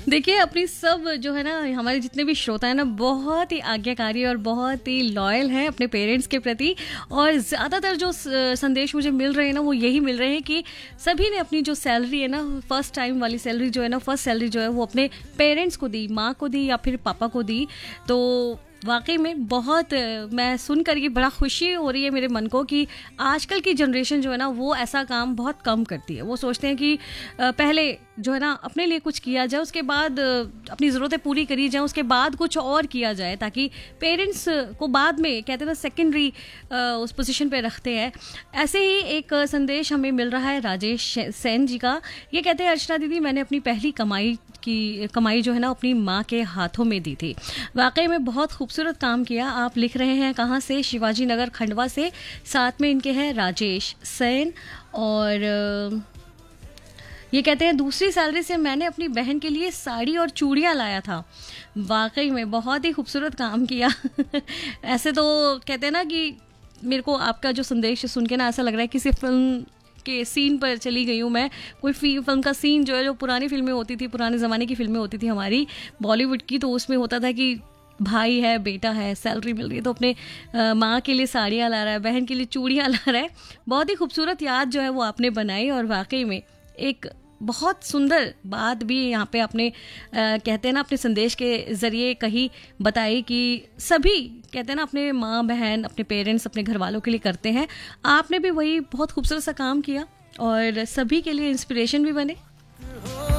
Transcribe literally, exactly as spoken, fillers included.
देखिए, अपनी सब जो है ना, हमारे जितने भी श्रोता हैं ना, बहुत ही आज्ञाकारी और बहुत ही लॉयल हैं अपने पेरेंट्स के प्रति। और ज़्यादातर जो स- संदेश मुझे मिल रहे हैं ना, वो यही मिल रहे हैं कि सभी ने अपनी जो सैलरी है ना, फर्स्ट टाइम वाली सैलरी जो है ना, फर्स्ट सैलरी जो है वो अपने पेरेंट्स को दी, माँ को दी या फिर पापा को दी। तो वाकई में बहुत अ, मैं सुनकर ये बड़ा खुशी हो रही है मेरे मन को कि आजकल की जनरेशन जो है ना, वो ऐसा काम बहुत कम करती है। वो सोचते हैं कि अ, पहले जो है ना अपने लिए कुछ किया जाए, उसके बाद अ, अपनी ज़रूरतें पूरी करी जाए, उसके बाद कुछ और किया जाए, ताकि पेरेंट्स को बाद में कहते हैं ना सेकेंडरी उस पोजीशन पे रखते हैं। ऐसे ही एक अ, संदेश हमें मिल रहा है राजेश सेन जी का। ये कहते हैं, अर्चना दीदी, मैंने अपनी पहली कमाई की कमाई जो है ना अपनी माँ के हाथों में दी थी। वाकई में बहुत खूबसूरत काम किया। आप लिख रहे हैं कहाँ से? शिवाजी नगर खंडवा से। साथ में इनके हैं राजेश सेन। और अ, ये कहते हैं, दूसरी सैलरी से मैंने अपनी बहन के लिए साड़ी और चूड़ियाँ लाया था। वाकई में बहुत ही खूबसूरत काम किया। ऐसे तो कहते हैं ना कि मेरे को आपका जो संदेश सुन के ना ऐसा लग रहा है किसी फिल्म के सीन पर चली गई हूँ मैं। कोई फी- फिल्म का सीन जो है, जो पुरानी फिल्में होती थी, पुराने ज़माने की फिल्में होती थी हमारी बॉलीवुड की, तो उसमें होता था कि भाई है, बेटा है, सैलरी मिल रही है तो अपने अ, माँ के लिए साड़ियाँ ला रहा है, बहन के लिए चूड़ियाँ ला रहा है। बहुत ही खूबसूरत याद जो है वो आपने बनाई। और वाकई में एक बहुत सुंदर बात भी यहाँ पे आपने अ, कहते हैं ना अपने संदेश के ज़रिए कही, बताई कि सभी कहते हैं ना अपने माँ बहन, अपने पेरेंट्स, अपने घर वालों के लिए करते हैं। आपने भी वही बहुत खूबसूरत सा काम किया और सभी के लिए इंस्पिरेशन भी बने।